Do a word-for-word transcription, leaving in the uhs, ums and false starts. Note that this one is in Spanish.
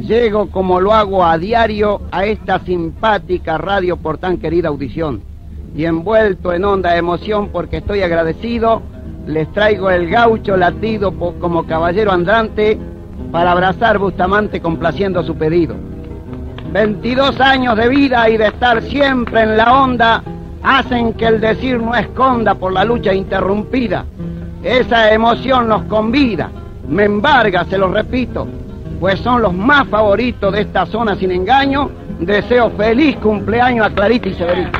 llego como lo hago a diario a esta simpática radio por tan querida audición. Y envuelto en honda emoción porque estoy agradecido, les traigo el gaucho latido como caballero andante para abrazar Bustamante complaciendo su pedido. veintidós años de vida y de estar siempre en la onda hacen que el decir no esconda por la lucha interrumpida. Esa emoción nos convida, me embarga, se lo repito, pues son los más favoritos de esta zona sin engaño. Deseo feliz cumpleaños a Clarita y Severito.